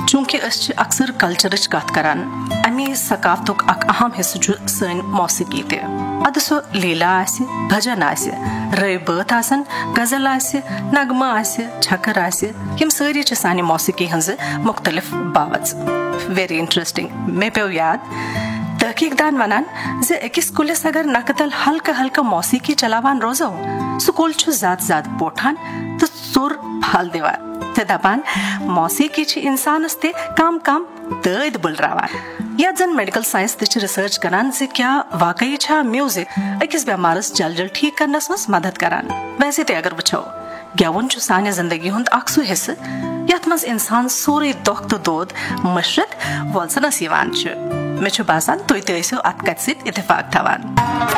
चूंकि अक्सर कल्चरच कत करान अमी सकाफतुक अक अहम हिस्सु सन मौसीकी ते अद सो लीला आसि भजन आसि रई बात आसन गजल आसि नगमा आसि छकर आसि यम सारी छ सानि मौसीकी हंज मुख्तलिफ बावज वेरी इंटरेस्टिंग मे पे याद तहकीकदान वनान जे अकिस कुलिस अगर नकतल हल्का हल्का मौसीकी चलावान रोजो स्कूल छु जात पोठान तो सुर फाल देवान ते दपान मौसीकी छ इंसानस ते काम दद बुलरावान या जन मेडिकल साइंस ते रिसर्च करान से क्या वाकई छा म्यूजिक अकिस बेमारस जल ठीक करनस मस मदद करान। वैसे ते अगर वछो गेवन छु साने जिंदगी हुंद अक्सु हिस्स यत मस इंसान सोरे दोख तो दोद मशरत वलसनस यवान छु मे छु बासान तुई ते अत कत सित इत्तेफाक थवान।